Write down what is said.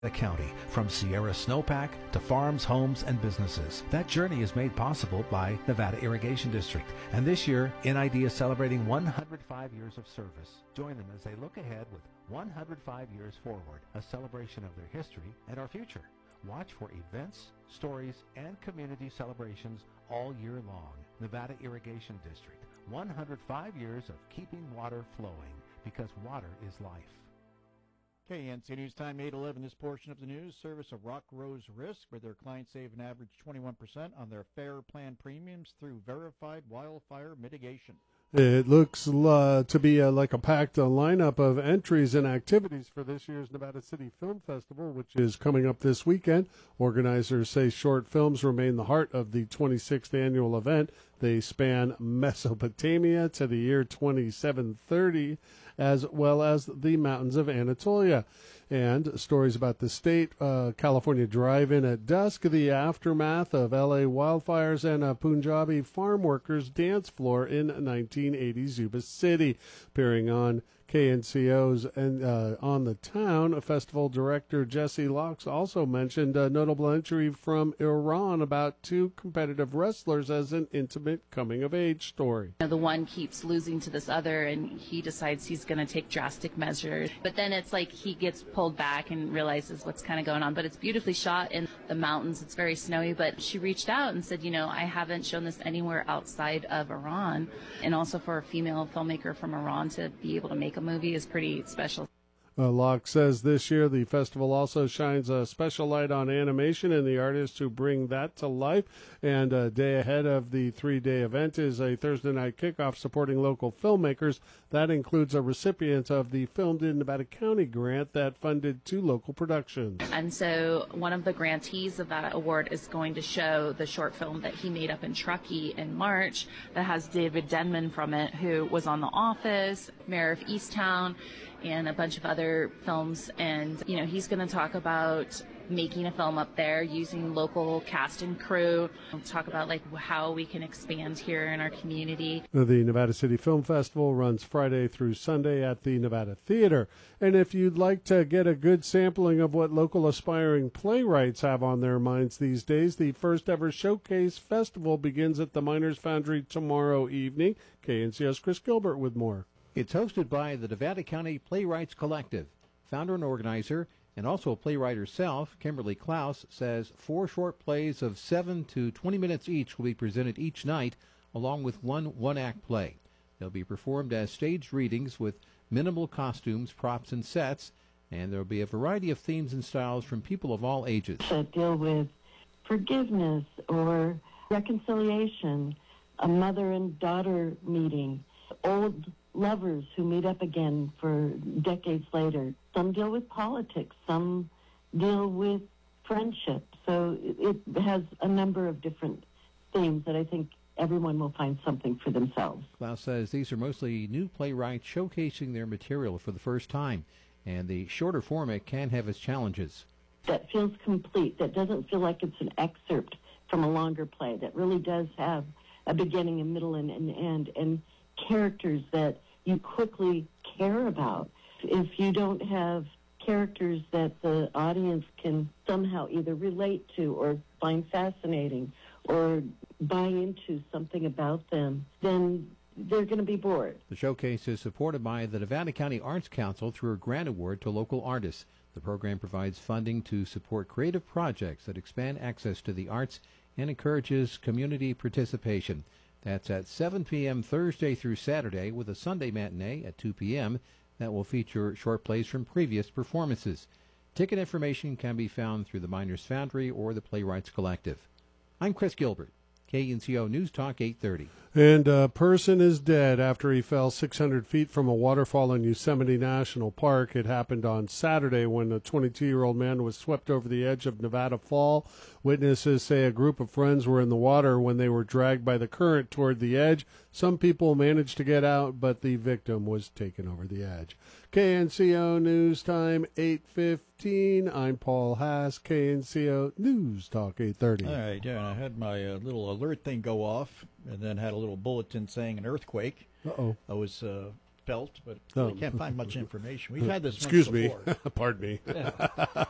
the county, from Sierra Snowpack to farms, homes, and businesses. That journey is made possible by Nevada Irrigation District. And this year, NID is celebrating 105 years of service. Join them as they look ahead with 105 years forward, a celebration of their history and our future. Watch for events, stories, and community celebrations all year long. Nevada Irrigation District, 105 years of keeping water flowing, because water is life. KNC News Time, 8:11. This portion of the news, service of Rock Rose Risk, where their clients save an average 21% on their FAIR plan premiums through verified wildfire mitigation. It looks to be like a packed lineup of entries and activities for this year's Nevada City Film Festival, which is coming up this weekend. Organizers say short films remain the heart of the 26th annual event. They span Mesopotamia to the year 2730, as well as the mountains of Anatolia. And stories about the state, California drive-in at dusk, the aftermath of L.A. wildfires, and a Punjabi farm workers' dance floor in 1980 Zuba City. Appearing on KNCO's and On the Town, festival director Jesse Locks also mentioned a notable entry from Iran about two competitive wrestlers as an intimate coming-of-age story. The one keeps losing to this other, and he decides he's going to take drastic measures. But then it's like he gets pulled back and realizes what's kind of going on. But it's beautifully shot in the mountains. It's very snowy. But she reached out and said, I haven't shown this anywhere outside of Iran. And also for a female filmmaker from Iran to be able to make a movie is pretty special. Locke says this year the festival also shines a special light on animation and the artists who bring that to life. And a day ahead of the three-day event is a Thursday night kickoff supporting local filmmakers. That includes a recipient of the Filmed in Nevada County grant that funded two local productions. And so one of the grantees of that award is going to show the short film that he made up in Truckee in March that has David Denman from it, who was on The Office, Mayor of Easttown, and a bunch of other films. And, he's going to talk about making a film up there using local cast and crew. We'll talk about how we can expand here in our community. The Nevada City Film Festival runs Friday through Sunday at the Nevada Theater. And if you'd like to get a good sampling of what local aspiring playwrights have on their minds these days, the first ever Showcase Festival begins at the Miners Foundry tomorrow evening. KNCO's Chris Gilbert with more. It's hosted by the Nevada County Playwrights Collective. Founder and organizer, and also a playwright herself, Kimberly Klaus, says 4 short plays of 7 to 20 minutes each will be presented each night, along with one-act play. They'll be performed as staged readings with minimal costumes, props, and sets, and there will be a variety of themes and styles from people of all ages. That deal with forgiveness or reconciliation, a mother and daughter meeting, old lovers who meet up again for decades later. Some deal with politics, some deal with friendship. So it has a number of different themes that I think everyone will find something for themselves. Klaus says these are mostly new playwrights showcasing their material for the first time, and the shorter format can have its challenges. That feels complete, that doesn't feel like it's an excerpt from a longer play, that really does have a beginning, a middle, and an end, and characters that you quickly care about. If you don't have characters that the audience can somehow either relate to or find fascinating or buy into something about them, then they're going to be bored. The showcase is supported by the Nevada County Arts Council through a grant award to local artists. The program provides funding to support creative projects that expand access to the arts and encourages community participation. That's at 7 p.m. Thursday through Saturday, with a Sunday matinee at 2 p.m. that will feature short plays from previous performances. Ticket information can be found through the Miners Foundry or the Playwrights Collective. I'm Chris Gilbert, KNCO News Talk 830. And a person is dead after he fell 600 feet from a waterfall in Yosemite National Park. It happened on Saturday when a 22-year-old man was swept over the edge of Nevada Fall. Witnesses say a group of friends were in the water when they were dragged by the current toward the edge. Some people managed to get out, but the victim was taken over the edge. KNCO News Time 8:15. I'm Paul Haas, KNCO News Talk 830. All right, yeah, and I had my little alert thing go off, and then had a little bulletin saying an earthquake. Uh-oh. I was felt, but I can't find much information. We've had this Excuse once before. me. Pardon me. Yeah.